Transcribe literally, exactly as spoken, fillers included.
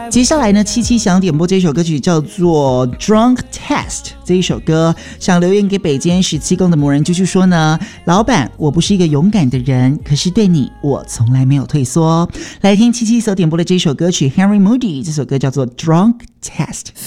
接下来呢，七七想点播这首歌曲叫做 Drunk Test。 这一首歌想留言给北监十七宫的魔人啾啾说呢，老板，我不是一个勇敢的人，可是对你我从来没有退缩。来听七七所点播的这首歌曲 Henry Moody， 这首歌叫做 Drunk Test。